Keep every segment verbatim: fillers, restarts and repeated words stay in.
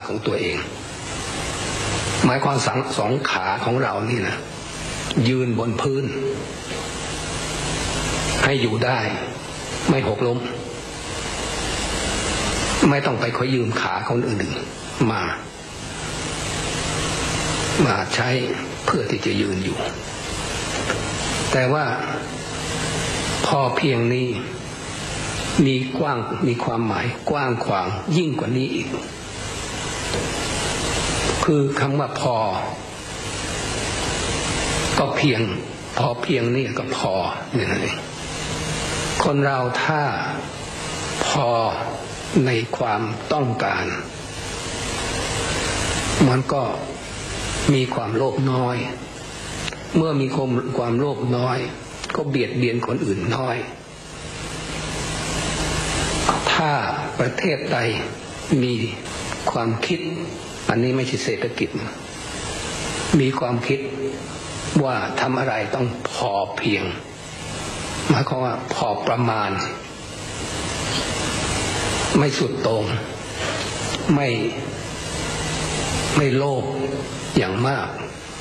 ของตัวเองหมายความสังสองขาของเรานี่นะยืนบนพื้นให้อยู่ได้ไม่หกล้มไม่ต้องไปขอยืมขาคนอื่นๆมามาใช้เพื่อที่จะยืนอยู่แต่ว่าพอเพียงนี้มีกว้างมีความหมายกว้างขวางยิ่งกว่านี้อีกคือคำว่าพอก็เพียงพอเพียงนี่ก็พอเนี่ยนั่นเองคนเราถ้าพอในความต้องการมันก็มีความโลภน้อยเมื่อมีความความโลภน้อยก็เบียดเบียนคนอื่นน้อยถ้าประเทศใดมีความคิดอันนี้ไม่ใช่เศรษฐกิจมีความคิดว่าทำอะไรต้องพอเพียงหมายความว่าพอประมาณไม่สุดโต่งไม่ไม่โลภอย่างมาก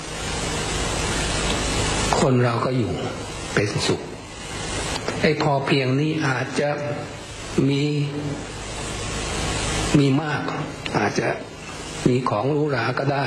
คนเราก็อยู่เป็นสุขไอ้พอเพียงนี้อาจจะมีมีมากอาจจะมีของหรูหราก็ได้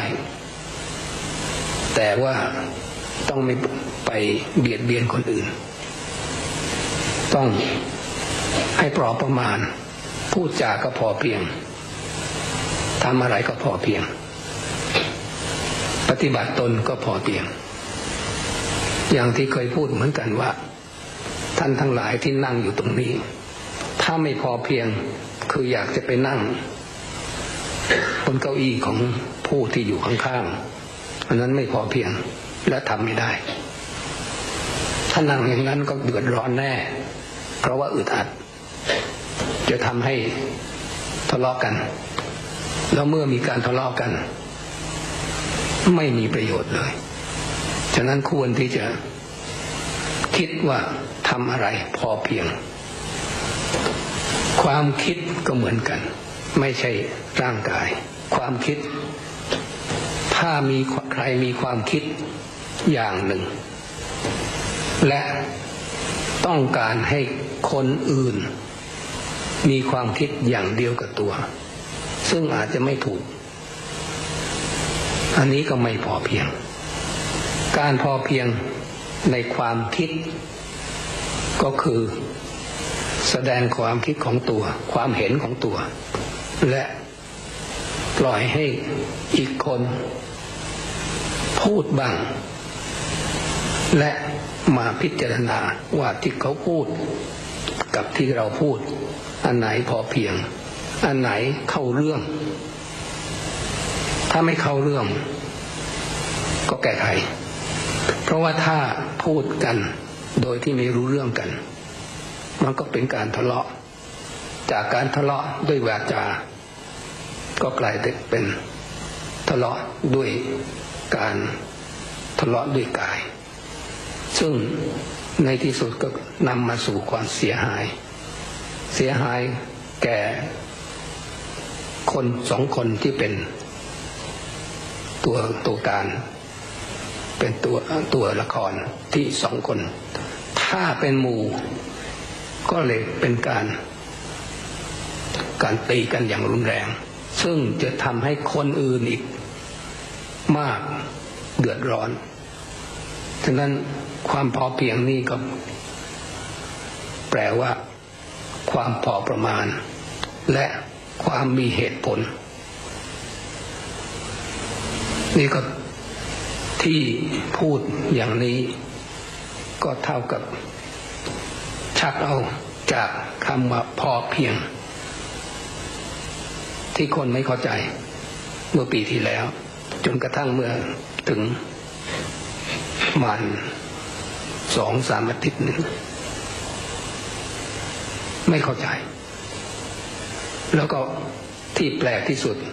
แต่ว่าต้องไม่ไปเบียดเบียนคนอื่นต้องให้พอประมาณพูดจาก็พอเพียงทำอะไรก็พอเพียงปฏิบัติตนก็พอเพียงอย่างที่เคยพูดเหมือนกันว่าท่านทั้งหลายที่นั่งอยู่ตรงนี้ถ้าไม่พอเพียงคืออยากจะไปนั่งบนเก้าอี้ของผู้ที่อยู่ข้างๆอันนั้นไม่พอเพียงและทำไม่ได้ถ้านั่งอย่างนั้นก็เดือดร้อนแน่เพราะว่าอึดอัดจะทำให้ทะเลาะกันแล้วเมื่อมีการทะเลาะกันไม่มีประโยชน์เลยฉะนั้นควรที่จะคิดว่าทำอะไรพอเพียงความคิดก็เหมือนกันไม่ใช่ร่างกายความคิดถ้ามีใครมีความคิดอย่างหนึ่งและต้องการให้คนอื่นมีความคิดอย่างเดียวกับตัวซึ่งอาจจะไม่ถูกอันนี้ก็ไม่พอเพียงการพอเพียงในความคิดก็คือแสดงความคิดของตัวความเห็นของตัวและปล่อยให้อีกคนพูดบ้างและมาพิจารณาว่าที่เขาพูดกับที่เราพูดอันไหนพอเพียงอันไหนเข้าเรื่องถ้าไม่เข้าเรื่องก็แก้ไขเพราะว่าถ้าพูดกันโดยที่ไม่รู้เรื่องกันมันก็เป็นการทะเลาะจากการทะเลาะด้วยวาจาก็กลายเป็นทะเลาะด้วยการทะเลาะด้วยกายซึ่งในที่สุดก็นำมาสู่ความเสียหายเสียหายแก่คนสองคนที่เป็นตัวตัวการเป็นตัวตัวละครที่สองคนถ้าเป็นหมู่ก็เลยเป็นการการตีกันอย่างรุนแรงซึ่งจะทำให้คนอื่นอีกมากเดือดร้อนฉะนั้นความพอเพียงนี้ก็แปลว่าความพอประมาณและความมีเหตุผลนี่ก็ที่พูดอย่างนี้ก็เท่ากับชักเอาจากคำว่าพอเพียงที่คนไม่เข้าใจเมื่อปีที่แล้วจนกระทั่งเมื่อถึงมันสองสามอาทิตย์หนึ่งไม่เข้าใจแล้วก็ที่แปลกที่สุด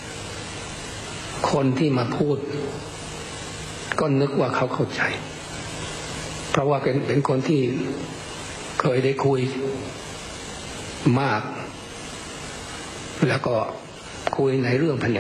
คนที่มาพูดก็นึกว่าเขาเข้าใจเพราะว่าเป็นเป็นคนที่เคยได้คุยมากแล้วก็คุยในเรื่องพัน